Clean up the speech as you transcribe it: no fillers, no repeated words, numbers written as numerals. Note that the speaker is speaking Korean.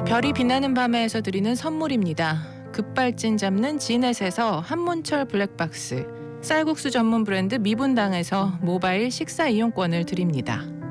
별이 빛나는 밤에서 드리는 선물입니다. 급발진 잡는 지넷에서 한문철 블랙박스, 쌀국수 전문 브랜드 미분당에서 모바일 식사 이용권을 드립니다.